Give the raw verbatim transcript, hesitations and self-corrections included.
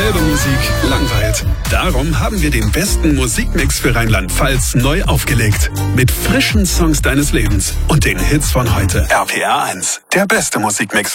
Dieselbe Musik langweilt. Darum haben wir den besten Musikmix für Rheinland-Pfalz neu aufgelegt. Mit frischen Songs deines Lebens und den Hits von heute. R P R eins, der beste Musikmix.